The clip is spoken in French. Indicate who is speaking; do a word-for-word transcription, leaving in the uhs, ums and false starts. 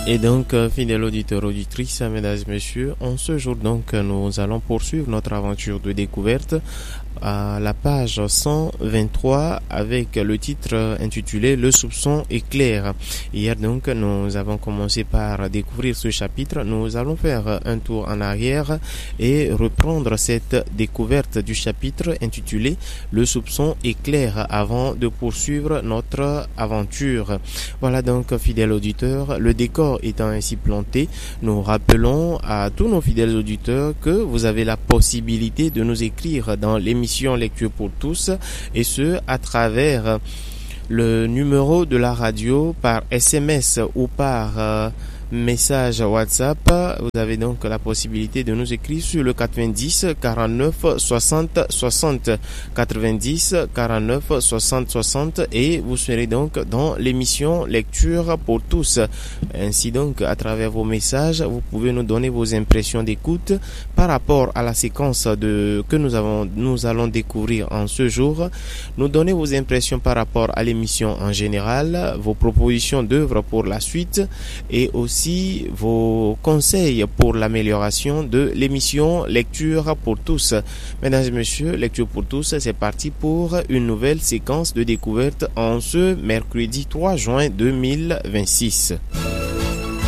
Speaker 1: Et donc, euh, fidèles auditeurs, auditrices, mesdames et messieurs, en ce jour donc, nous allons poursuivre notre aventure de découverte à la page cent vingt-trois avec le titre intitulé Le soupçon est clair. Hier donc, nous avons commencé par découvrir ce chapitre. Nous allons faire un tour en arrière et reprendre cette découverte du chapitre intitulé Le soupçon est clair avant de poursuivre notre aventure. Voilà donc, fidèles auditeurs, le décor étant ainsi planté, nous rappelons à tous nos fidèles auditeurs que vous avez la possibilité de nous écrire dans l'émission Lecture pour tous, et ce à travers le numéro de la radio par S M S ou par euh, message WhatsApp. Vous avez donc la possibilité de nous écrire sur le quatre-vingt-dix quarante-neuf soixante soixante, quatre-vingt-dix quarante-neuf soixante soixante, et vous serez donc dans l'émission Lecture pour tous. Ainsi donc, à travers vos messages, vous pouvez nous donner vos impressions d'écoute par rapport à la séquence de que nous avons nous allons découvrir en ce jour. Nous donner vos impressions par rapport à l'émission en général, vos propositions d'œuvres pour la suite, et aussi Aussi vos conseils pour l'amélioration de l'émission Lecture pour tous. Mesdames et messieurs, Lecture pour tous, c'est parti pour une nouvelle séquence de découverte en ce mercredi trois juin deux mille vingt-six.